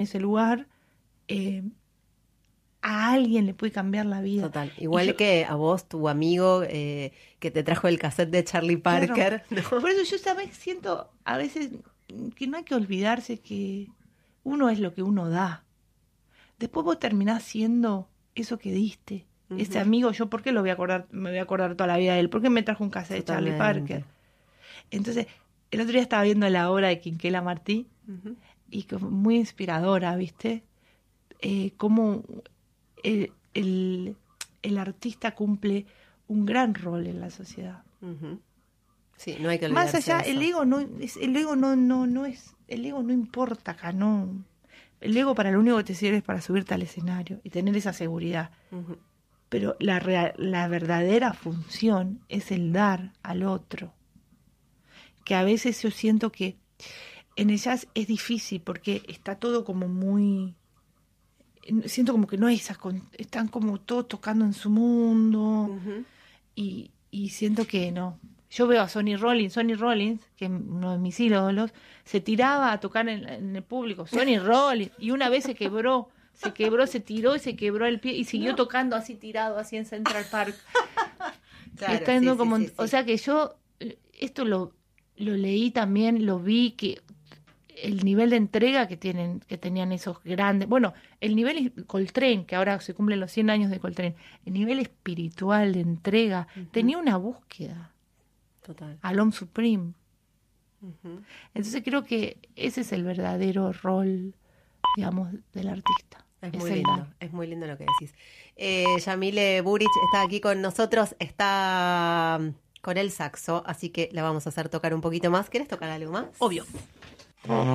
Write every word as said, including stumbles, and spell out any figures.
ese lugar, eh, a alguien le puede cambiar la vida. Total. Igual yo, que a vos, tu amigo eh, que te trajo el cassette de Charlie Parker. Claro. ¿No? Por eso yo sabes siento a veces que no hay que olvidarse que uno es lo que uno da. Después vos terminás siendo eso que diste. Uh-huh. Ese amigo, yo ¿por qué lo voy a acordar? Me voy a acordar toda la vida de él. ¿Por qué me trajo un cassette Totalmente. de Charlie Parker? Entonces, el otro día estaba viendo la obra de Quinquela Martí uh-huh. y muy inspiradora, ¿viste? Eh, cómo el, el, el artista cumple un gran rol en la sociedad. Uh-huh. Sí, no hay que olvidarse. Más allá, de eso. el ego no es, el ego no, no, no es, el ego no importa acá, no. El ego para lo único que te sirve es para subirte al escenario y tener esa seguridad. Uh-huh. Pero la, real, la verdadera función es el dar al otro. Que a veces yo siento que en el jazz es difícil porque está todo como muy... Siento como que no hay esas... Están como todos tocando en su mundo. Uh-huh. y, y siento que no. Yo veo a Sonny Rollins, Sonny Rollins, que es uno de mis ídolos, se tiraba a tocar en, en el público. Sonny Rollins. Y una vez se quebró. Se quebró, se tiró y se quebró el pie y siguió no. tocando así tirado, así en Central Park. Claro, Está sí, como, sí, sí, o sí. sea que yo... Esto lo... Lo leí también, lo vi, que el nivel de entrega que tienen, que tenían esos grandes, bueno, el nivel Coltrane, que ahora se cumplen los cien años de Coltrane, el nivel espiritual de entrega, uh-huh. tenía una búsqueda. Total. Al Homme Supreme. Uh-huh. Entonces creo que ese es el verdadero rol, digamos, del artista. Es muy lindo, dar. es muy lindo lo que decís. Eh, Yamile Buric está aquí con nosotros, está... con el saxo, así que la vamos a hacer tocar un poquito más. ¿Querés tocar algo más? Obvio.